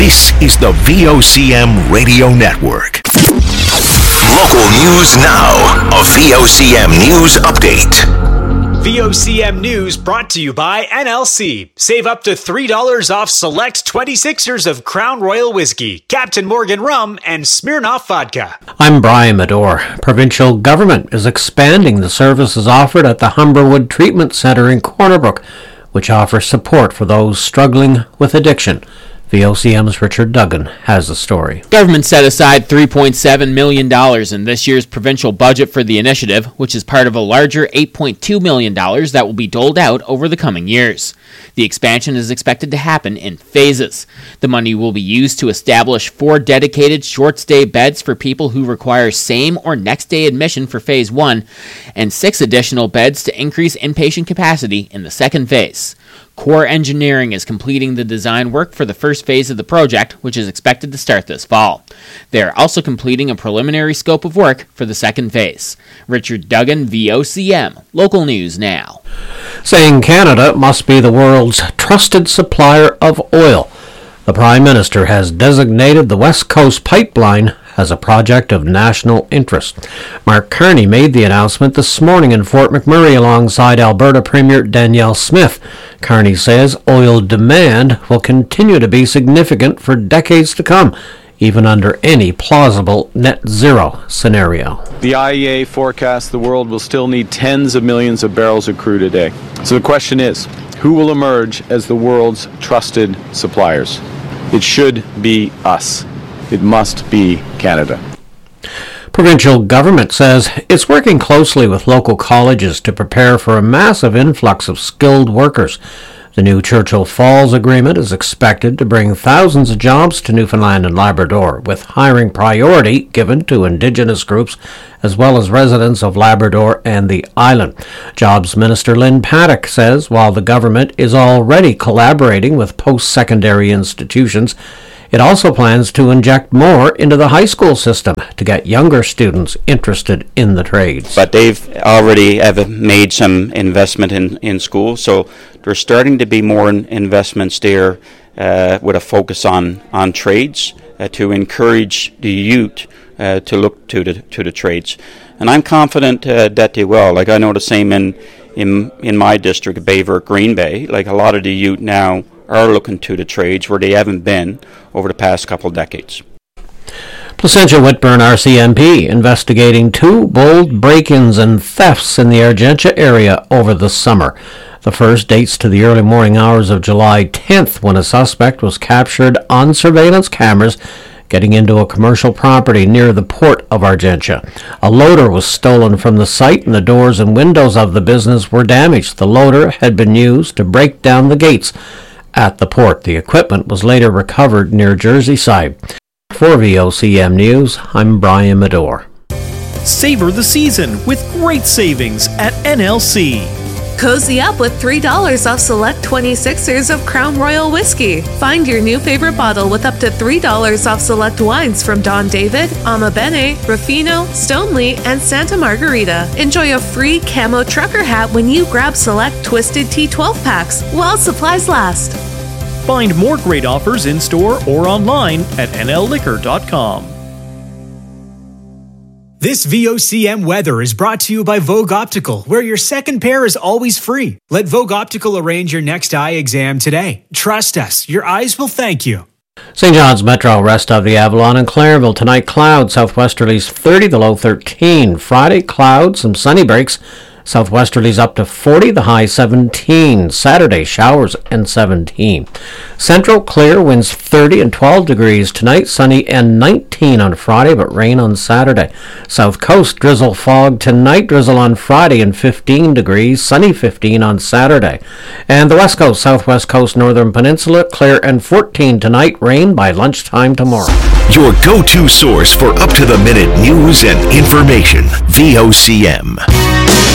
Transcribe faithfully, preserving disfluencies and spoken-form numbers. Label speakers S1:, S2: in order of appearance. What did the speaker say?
S1: This is the V O C M Radio Network. Local news now. A V O C M News Update.
S2: V O C M News brought to you by N L C. Save up to three dollars off select twenty-sixers of Crown Royal Whiskey, Captain Morgan Rum, and Smirnoff Vodka.
S3: I'm Brian Medore. Provincial government is expanding the services offered at the Humberwood Treatment Centre in Corner Brook, which offers support for those struggling with addiction. V O C M's Richard Duggan has the story.
S4: Government set aside three point seven million dollars in this year's provincial budget for the initiative, which is part of a larger eight point two million dollars that will be doled out over the coming years. The expansion is expected to happen in phases. The money will be used to establish four dedicated short-stay beds for people who require same or next-day admission for Phase one, and six additional beds to increase inpatient capacity in the second phase. Core Engineering is completing the design work for the first phase of the project, which is expected to start this fall. They are also completing a preliminary scope of work for the second phase. Richard Duggan, V O C M, Local News Now.
S3: Saying Canada must be the world's trusted supplier of oil. The Prime Minister has designated the West Coast Pipeline as a project of national interest. Mark Carney made the announcement this morning in Fort McMurray alongside Alberta Premier Danielle Smith. Carney says oil demand will continue to be significant for decades to come, even under any plausible net zero scenario.
S5: The I E A forecasts the world will still need tens of millions of barrels of crude a day. So the question is, who will emerge as the world's trusted suppliers? It should be us. It must be Canada.
S3: Provincial government says it's working closely with local colleges to prepare for a massive influx of skilled workers. The new Churchill Falls Agreement is expected to bring thousands of jobs to Newfoundland and Labrador, with hiring priority given to Indigenous groups as well as residents of Labrador and the island. Jobs Minister Lynn Paddock says while the government is already collaborating with post-secondary institutions, it also plans to inject more into the high school system to get younger students interested in the trades.
S6: But they've already have made some investment in, in school, so there's starting to be more in investments there uh, with a focus on, on trades uh, to encourage the youth uh, to look to the to the trades. And I'm confident uh, that they will. Like I know the same in, in, in my district, Bayvert, Green Bay. Like a lot of the youth now are looking to the trades where they haven't been over the past couple of decades.
S3: Placentia Whitburn R C M P investigating two bold break-ins and thefts in the Argentia area over the summer. The first dates to the early morning hours of July tenth when a suspect was captured on surveillance cameras getting into a commercial property near the port of Argentia. A loader was stolen from the site and the doors and windows of the business were damaged. The loader had been used to break down the gates at the port. The equipment was later recovered near Jersey side. For V O C M News, I'm Brian Medore.
S7: Savor the season with great savings at N L C.
S8: Cozy up with three dollars off select twenty-sixers of Crown Royal Whiskey. Find your new favorite bottle with up to three dollars off select wines from Don David, Ama Bene, Ruffino, Stoneleigh, and Santa Margarita. Enjoy a free camo trucker hat when you grab select Twisted Tea twelve packs while supplies last.
S7: Find more great offers in-store or online at N L liquor dot com.
S2: This V O C M weather is brought to you by Vogue Optical, where your second pair is always free. Let Vogue Optical arrange your next eye exam today. Trust us, your eyes will thank you.
S3: Saint John's Metro, rest of the Avalon and Clareville. Tonight, clouds, southwesterlies thirty, the low thirteen. Friday, clouds, some sunny breaks. Southwesterlies up to forty, the high seventeen. Saturday, showers and seventeen. Central, clear, winds thirty and twelve degrees tonight. Sunny and nineteen on Friday, but rain on Saturday. South Coast, drizzle, fog tonight. Drizzle on Friday and fifteen degrees. Sunny fifteen on Saturday. And the West Coast, Southwest Coast, Northern Peninsula, clear and fourteen tonight. Rain by lunchtime tomorrow.
S1: Your go-to source for up-to-the-minute news and information. V O C M.